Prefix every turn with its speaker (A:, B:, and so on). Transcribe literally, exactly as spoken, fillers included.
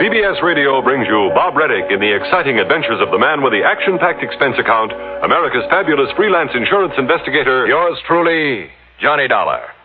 A: C B S Radio brings you Bob Reddick in the exciting adventures of the man with the action-packed expense account, America's fabulous freelance insurance investigator, yours truly, Johnny Dollar.